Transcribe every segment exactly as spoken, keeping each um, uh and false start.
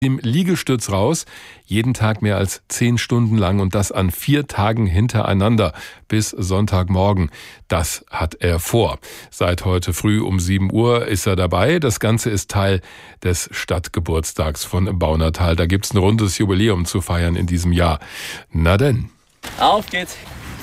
dem Liegestütz raus, jeden Tag mehr als zehn Stunden lang und das an vier Tagen hintereinander bis Sonntagmorgen. Das hat er vor. Seit heute früh um sieben Uhr ist er dabei. Das Ganze ist Teil des Stadtgeburtstags von Baunatal. Da gibt's ein rundes Jubiläum zu feiern in diesem Jahr. Na denn. Auf geht's.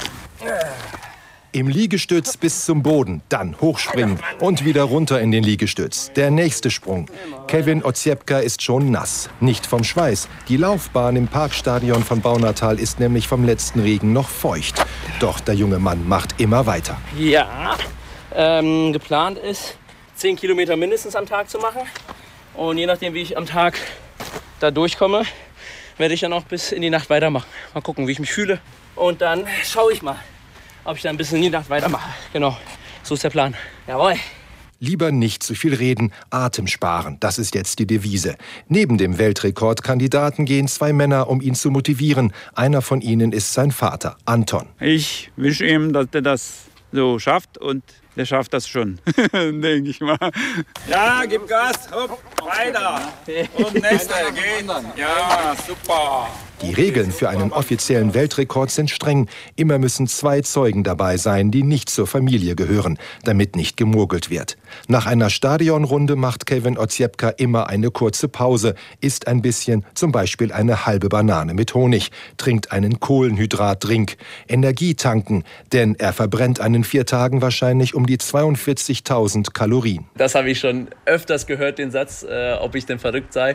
Im Liegestütz bis zum Boden, dann hochspringen und wieder runter in den Liegestütz. Der nächste Sprung. Kevin Oziepka ist schon nass, nicht vom Schweiß. Die Laufbahn im Parkstadion von Baunatal ist nämlich vom letzten Regen noch feucht. Doch der junge Mann macht immer weiter. Ja, ähm, geplant ist, zehn Kilometer mindestens am Tag zu machen. Und je nachdem, wie ich am Tag da durchkomme, werde ich dann auch bis in die Nacht weitermachen. Mal gucken, wie ich mich fühle. Und dann schaue ich mal, ob ich da ein bisschen in die Nacht weitermache. Genau, so ist der Plan. Jawohl. Lieber nicht zu viel reden, Atem sparen, das ist jetzt die Devise. Neben dem Weltrekordkandidaten gehen zwei Männer, um ihn zu motivieren. Einer von ihnen ist sein Vater, Anton. Ich wünsche ihm, dass er das so schafft und der schafft das schon, denke ich mal. Ja, gib Gas, hopp, weiter. Und nächster, geht. Ja, super. Die Regeln für einen offiziellen Weltrekord sind streng. Immer müssen zwei Zeugen dabei sein, die nicht zur Familie gehören, damit nicht gemogelt wird. Nach einer Stadionrunde macht Kevin Oziepka immer eine kurze Pause, isst ein bisschen, zum Beispiel eine halbe Banane mit Honig, trinkt einen Kohlenhydratdrink, Energie tanken, denn er verbrennt an den vier Tagen wahrscheinlich um die zweiundvierzigtausend Kalorien. Das habe ich schon öfters gehört, den Satz, äh, ob ich denn verrückt sei.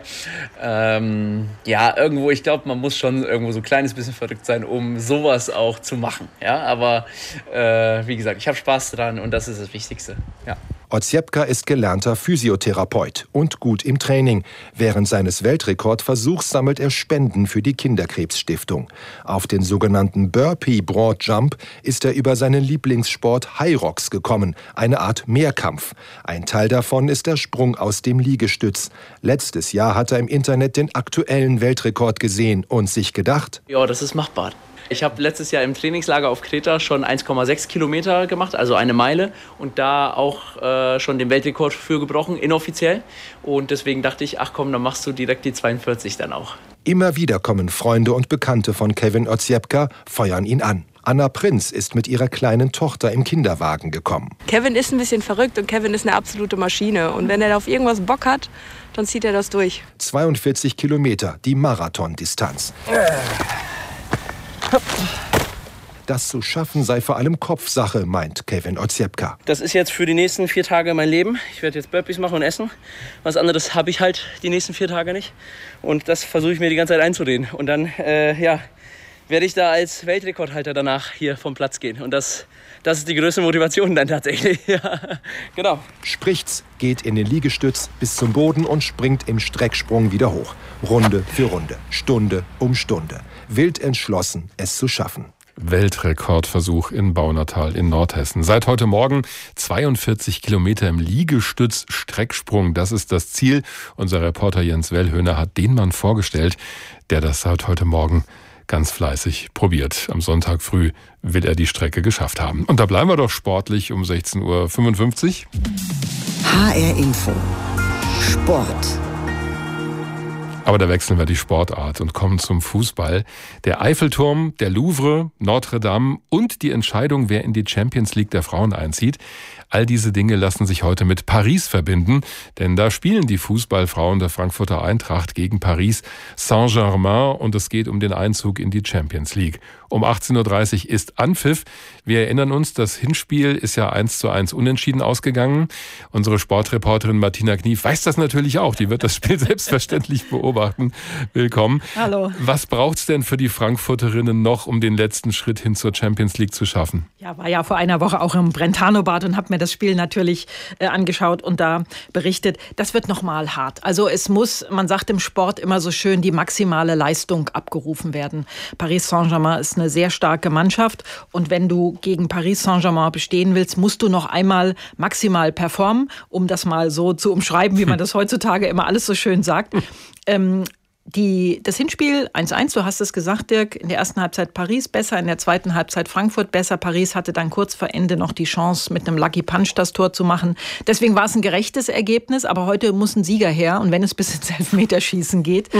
Ähm, ja, irgendwo, ich glaube, man muss schon irgendwo so ein kleines bisschen verrückt sein, um sowas auch zu machen. Ja, aber äh, wie gesagt, ich habe Spaß dran und das ist das Wichtigste. Ja. Oziepka ist gelernter Physiotherapeut und gut im Training. Während seines Weltrekordversuchs sammelt er Spenden für die Kinderkrebsstiftung. Auf den sogenannten Burpee Broad Jump ist er über seinen Lieblingssport High Rocks gekommen, eine Art Mehrkampf. Ein Teil davon ist der Sprung aus dem Liegestütz. Letztes Jahr hat er im Internet den aktuellen Weltrekord gesehen und sich gedacht: Ja, das ist machbar. Ich habe letztes Jahr im Trainingslager auf Kreta schon eins Komma sechs Kilometer gemacht, also eine Meile. Und da auch äh, schon den Weltrekord für gebrochen, inoffiziell. Und deswegen dachte ich, ach komm, dann machst du direkt die zweiundvierzig dann auch. Immer wieder kommen Freunde und Bekannte von Kevin Oziepka, feuern ihn an. Anna Prinz ist mit ihrer kleinen Tochter im Kinderwagen gekommen. Kevin ist ein bisschen verrückt und Kevin ist eine absolute Maschine. Und wenn er auf irgendwas Bock hat, dann zieht er das durch. zweiundvierzig Kilometer, die Marathondistanz. Das zu schaffen sei vor allem Kopfsache, meint Kevin Oziepka. Das ist jetzt für die nächsten vier Tage mein Leben. Ich werde jetzt Burpees machen und essen. Was anderes habe ich halt die nächsten vier Tage nicht. Und das versuche ich mir die ganze Zeit einzureden. Und dann, äh, ja, werde ich da als Weltrekordhalter danach hier vom Platz gehen. Und das, das ist die größte Motivation dann tatsächlich. Ja, genau. Spricht's, geht in den Liegestütz bis zum Boden und springt im Strecksprung wieder hoch. Runde für Runde, Stunde um Stunde. Wild entschlossen, es zu schaffen. Weltrekordversuch in Baunatal in Nordhessen. Seit heute Morgen zweiundvierzig Kilometer im Liegestütz Strecksprung. Das ist das Ziel. Unser Reporter Jens Wellhöhner hat den Mann vorgestellt, der das seit heute Morgen ganz fleißig probiert. Am Sonntag früh will er die Strecke geschafft haben. Und da bleiben wir doch sportlich um sechzehn Uhr fünfundfünfzig. H R Info. Sport. Aber da wechseln wir die Sportart und kommen zum Fußball. Der Eiffelturm, der Louvre, Notre Dame und die Entscheidung, wer in die Champions League der Frauen einzieht. All diese Dinge lassen sich heute mit Paris verbinden, denn da spielen die Fußballfrauen der Frankfurter Eintracht gegen Paris Saint-Germain und es geht um den Einzug in die Champions League. Um achtzehn Uhr dreißig ist Anpfiff. Wir erinnern uns, das Hinspiel ist ja eins zu eins unentschieden ausgegangen. Unsere Sportreporterin Martina Knief weiß das natürlich auch. Die wird das Spiel selbstverständlich beobachten. Willkommen. Hallo. Was braucht's denn für die Frankfurterinnen noch, um den letzten Schritt hin zur Champions League zu schaffen? Ja, war ja vor einer Woche auch im Brentano-Bad und habe mir das Spiel natürlich äh, angeschaut und da berichtet. Das wird nochmal hart. Also es muss, man sagt im Sport immer so schön, die maximale Leistung abgerufen werden. Paris Saint-Germain ist eine sehr starke Mannschaft und wenn du gegen Paris Saint-Germain bestehen willst, musst du noch einmal maximal performen, um das mal so zu umschreiben, wie man das heutzutage immer alles so schön sagt. Ähm, Die, das Hinspiel eins eins, du hast es gesagt, Dirk, in der ersten Halbzeit Paris besser, in der zweiten Halbzeit Frankfurt besser. Paris hatte dann kurz vor Ende noch die Chance, mit einem Lucky Punch das Tor zu machen. Deswegen war es ein gerechtes Ergebnis, aber heute muss ein Sieger her. Und wenn es bis ins Elfmeterschießen geht,